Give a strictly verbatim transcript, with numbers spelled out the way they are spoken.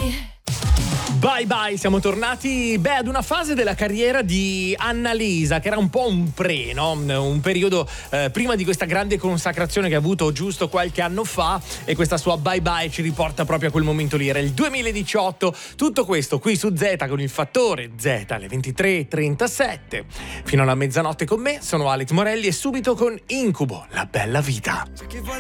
Bye bye, siamo tornati beh ad una fase della carriera di Annalisa che era un po' un pre, no? Un periodo eh, prima di questa grande consacrazione che ha avuto giusto qualche anno fa, e questa sua bye bye ci riporta proprio a quel momento lì. Era il duemiladiciotto, tutto questo qui su Z con il Fattore Z alle ventitré e trentasette fino alla mezzanotte con me. Sono Alex Morelli e subito con Incubo, la bella vita. C'è chi vuole